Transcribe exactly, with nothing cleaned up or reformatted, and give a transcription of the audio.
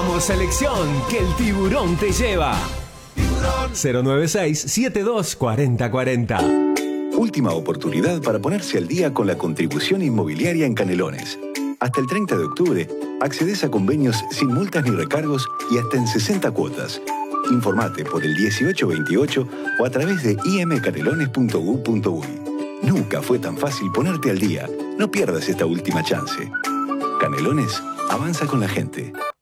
Vamos, selección, que el tiburón te lleva. cero nueve seis, siete dos cuatro cero cuatro cero. Última oportunidad para ponerse al día con la contribución inmobiliaria en Canelones. Hasta el treinta de octubre, accedes a convenios sin multas ni recargos y hasta en sesenta cuotas. Informate por el dieciocho veintiocho o a través de i m canelones punto u punto uy. Nunca fue tan fácil ponerte al día. No pierdas esta última chance. Canelones, avanza con la gente.